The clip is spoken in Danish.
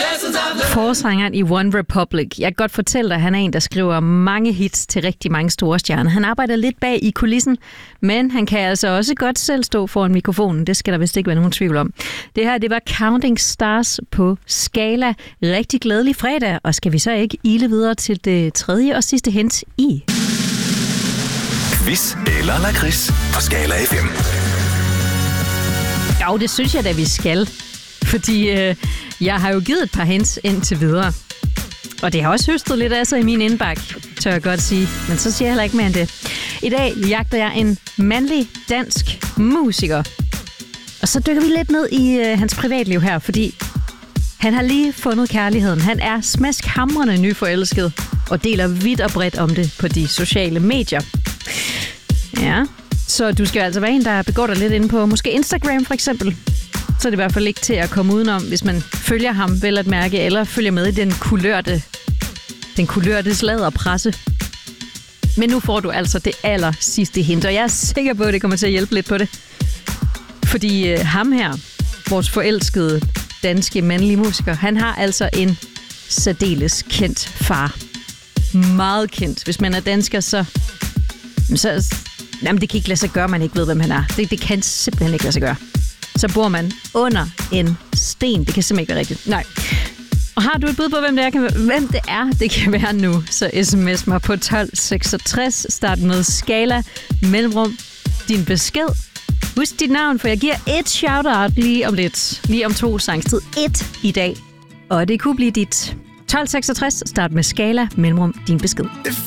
Forsangeren i One Republic. Jeg kan godt fortælle dig, at han er en, der skriver mange hits til rigtig mange store stjerner. Han arbejder lidt bag i kulissen, men han kan altså også godt selv stå foran mikrofonen. Det skal der vist ikke være nogen tvivl om. Det her, det var Counting Stars på Skala. Rigtig glædelig fredag, og skal vi så ikke ile videre til det tredje og sidste hint i Quiz eller lakrids på Skala FM. Jo, det synes jeg da, vi skal. Fordi jeg har jo givet et par hints indtil videre. Og det har også høstet lidt af sig i min indbakke, tør jeg godt sige. Men så siger jeg heller ikke mere end det. I dag jagter jeg en mandlig dansk musiker. Og så dykker vi lidt ned i hans privatliv her, fordi han har lige fundet kærligheden. Han er smaskhamrende nyforelsket og deler vidt og bredt om det på de sociale medier. Ja, så du skal altså være en, der begår dig lidt inde på måske Instagram for eksempel. Så er det i hvert fald ikke til at komme udenom, hvis man følger ham vel at mærke, eller følger med i den kulørte sladderpresse. Men nu får du altså det aller sidste hint, og jeg er sikker på, at det kommer til at hjælpe lidt på det. Fordi ham her, vores forelskede danske mandlige musiker, han har altså en særdeles kendt far. Meget kendt. Hvis man er dansker, så jamen, det kan ikke lade sig gøre, man ikke ved, hvem han er. Det kan simpelthen ikke lade sig gøre. Så bor man under en sten. Det kan simpelthen ikke være rigtigt. Nej. Og har du et bud på, hvem det er, det kan være nu, så sms mig på 1266. Start med Skala, mellemrum, din besked. Husk dit navn, for jeg giver et shout-out lige om lidt. Lige om 2 sangstid. 1 i dag. Og det kunne blive dit. 1266. Start med Skala, mellemrum, din besked.